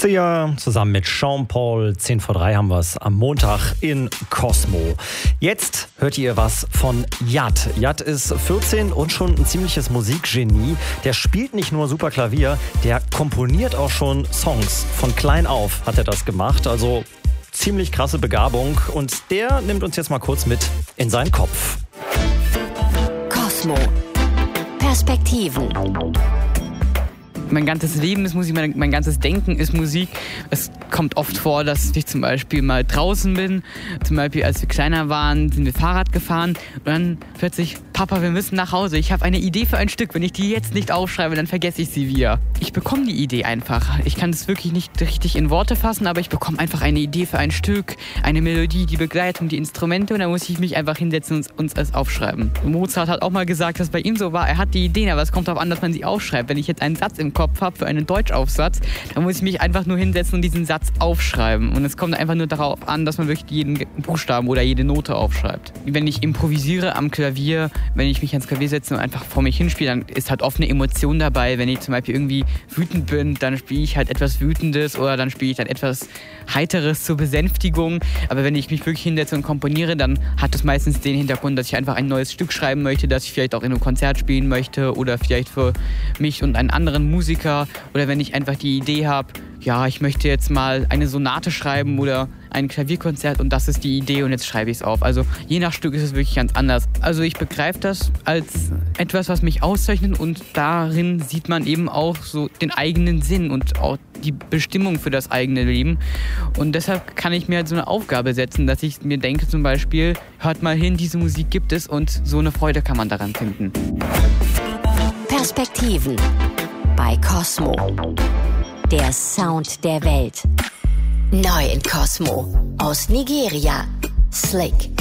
Sia zusammen mit Sean Paul. 10 vor 3 haben wir es am Montag in Cosmo. Jetzt hört ihr was von Yat. Yat ist 14 und schon ein ziemliches Musikgenie. Der spielt nicht nur super Klavier, der komponiert auch schon Songs. Von klein auf hat er das gemacht. Also ziemlich krasse Begabung. Und der nimmt uns jetzt mal kurz mit in seinen Kopf. Cosmo. Perspektiven. Mein ganzes Leben ist Musik, mein ganzes Denken ist Musik. Es kommt oft vor, dass ich zum Beispiel mal draußen bin. Zum Beispiel, als wir kleiner waren, sind wir Fahrrad gefahren. Und dann plötzlich, Papa, wir müssen nach Hause. Ich habe eine Idee für ein Stück. Wenn ich die jetzt nicht aufschreibe, dann vergesse ich sie wieder. Ich bekomme die Idee einfach. Ich kann es wirklich nicht richtig in Worte fassen, aber ich bekomme einfach eine Idee für ein Stück, eine Melodie, die Begleitung, die Instrumente. Und dann muss ich mich einfach hinsetzen und uns alles aufschreiben. Mozart hat auch mal gesagt, dass bei ihm so war. Er hat die Ideen, aber es kommt darauf an, dass man sie aufschreibt. Wenn ich jetzt einen Satz im Kopf habe für einen Deutschaufsatz, dann muss ich mich einfach nur hinsetzen und diesen Satz aufschreiben. Und es kommt einfach nur darauf an, dass man wirklich jeden Buchstaben oder jede Note aufschreibt. Wenn ich improvisiere am Klavier, wenn ich mich ans Klavier setze und einfach vor mich hinspiele, dann ist halt oft eine Emotion dabei. Wenn ich zum Beispiel irgendwie wütend bin, dann spiele ich halt etwas Wütendes oder dann spiele ich dann etwas Heiteres zur Besänftigung. Aber wenn ich mich wirklich hinsetze und komponiere, dann hat das meistens den Hintergrund, dass ich einfach ein neues Stück schreiben möchte, das ich vielleicht auch in einem Konzert spielen möchte oder vielleicht für mich und einen anderen Musiker. Oder wenn ich einfach die Idee habe, ja, ich möchte jetzt mal eine Sonate schreiben oder ein Klavierkonzert und das ist die Idee und jetzt schreibe ich es auf. Also je nach Stück ist es wirklich ganz anders. Also ich begreife das als etwas, was mich auszeichnet und darin sieht man eben auch so den eigenen Sinn und auch die Bestimmung für das eigene Leben. Und deshalb kann ich mir halt so eine Aufgabe setzen, dass ich mir denke zum Beispiel, hört mal hin, diese Musik gibt es und so eine Freude kann man daran finden. Perspektiven bei Cosmo. Der Sound der Welt. Neu in Cosmo. Aus Nigeria. Slick.